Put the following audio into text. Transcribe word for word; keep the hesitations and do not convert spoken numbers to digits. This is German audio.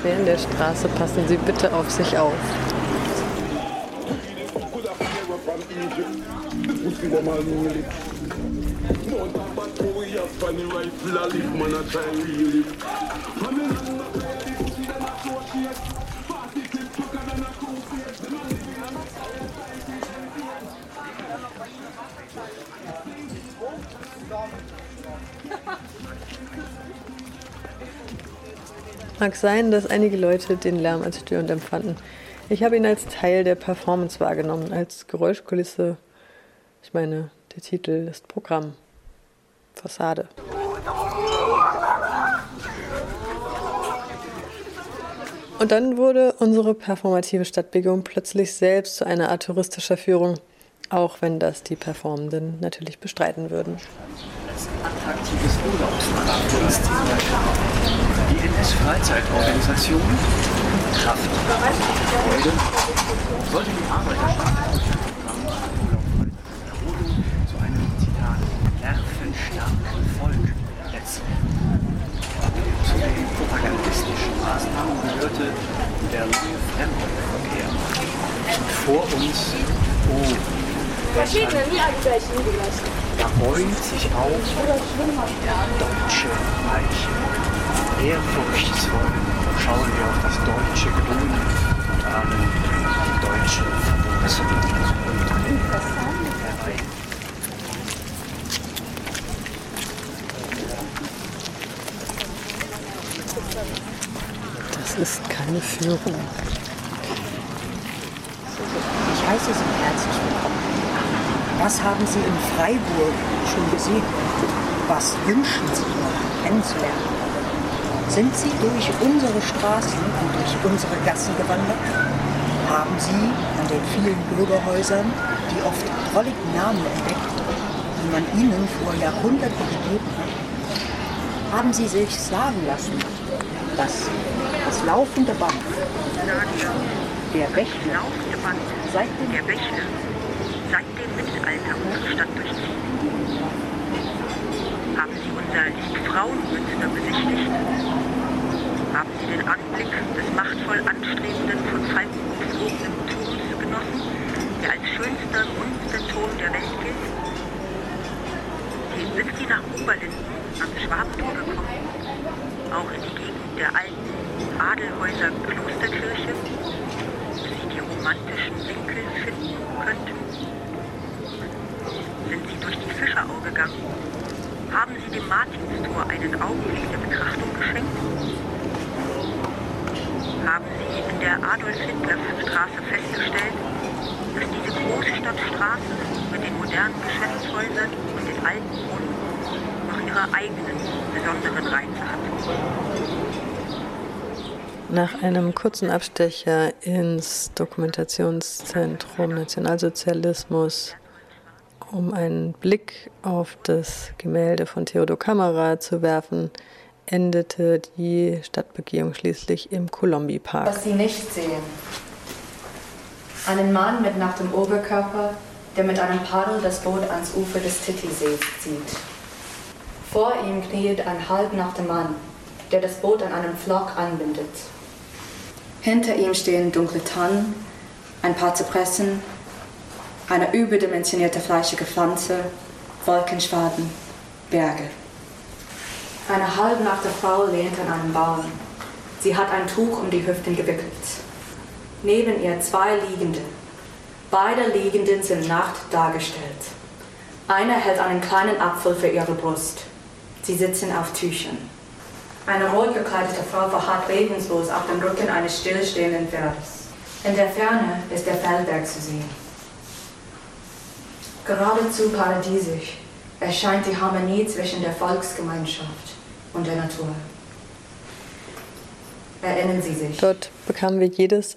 Verkehr in der Straße, passen Sie bitte auf sich auf. Mag sein, dass einige Leute den Lärm als störend empfanden. Ich habe ihn als Teil der Performance wahrgenommen, als Geräuschkulisse. Ich meine, der Titel ist Programm. Fassade. Und dann wurde unsere performative Stadtbegehung plötzlich selbst zu einer Art touristischer Führung, auch wenn das die Performenden natürlich bestreiten würden. Als attraktives Urlaubsland für uns die N S-Freizeitorganisation Kraft Freude sollte die Arbeiterschaft zu einem, Zitat, nervenstarken Volk erziehen. Zu den propagandistischen Maßnahmen gehörte der neue Fremdenverkehr. Vor uns, oh, da bäumt sich auf der deutsche Eiche. Ehrfurchtsvoll schauen wir auf das deutsche Grün und ahnen die deutsche Verbundenheit herein. Das ist keine Führung. Ich heiße Sie herzlich willkommen. Was haben Sie in Freiburg schon gesehen? Was wünschen Sie noch kennenzulernen? Sind Sie durch unsere Straßen und durch unsere Gassen gewandert? Haben Sie an den vielen Bürgerhäusern die oft drolligen Namen entdeckt, die man Ihnen vor Jahrhunderten gegeben hat? Haben Sie sich sagen lassen, dass das laufende Band, der Bächle, seit dem, der Bächle, seit dem Mittelalter unsere Stadt durchzieht? Haben Sie unser Liebfrauenmünster besichtigt? Haben Sie den Anblick des machtvoll anstrebenden, von Falken umflogenen Turms genossen, der als schönster Munsterturm der Welt gilt? Sind Sie nach Oberlinden ans Schwabentor gekommen? Auch in die Gegend der alten Adelhäuser Klosterkirche, wo Sie die romantischen Winkel finden könnten? Sind Sie durch die Fischerau gegangen? Haben Sie dem Martinstor einen Augenblick der Betrachtung geschenkt? Haben Sie in der Adolf-Hitler-Straße festgestellt, dass diese Großstadtstraße mit den modernen Geschäftshäusern und den alten Brunnen noch ihre eigenen besonderen Reize hat? Nach einem kurzen Abstecher ins Dokumentationszentrum Nationalsozialismus, um einen Blick auf das Gemälde von Theodor Kammerer zu werfen, endete die Stadtbegehung schließlich im Kolombi-Park. Was Sie nicht sehen. Einen Mann mit nacktem Oberkörper, der mit einem Paddel das Boot ans Ufer des Titissees zieht. Vor ihm kniet ein halbnackter Mann, der das Boot an einem Pflock anbindet. Hinter ihm stehen dunkle Tannen, ein paar Zypressen, eine überdimensionierte fleischige Pflanze, Wolkenschwaden, Berge. Eine halbnackte Frau lehnt an einem Baum. Sie hat ein Tuch um die Hüften gewickelt. Neben ihr zwei Liegende. Beide Liegenden sind nackt dargestellt. Einer hält einen kleinen Apfel für ihre Brust. Sie sitzen auf Tüchern. Eine rot gekleidete Frau verharrt regungslos auf dem Rücken eines stillstehenden Pferdes. In der Ferne ist der Feldberg zu sehen. Geradezu paradiesisch erscheint die Harmonie zwischen der Volksgemeinschaft und der Natur. Erinnern Sie sich. Dort bekamen wir jedes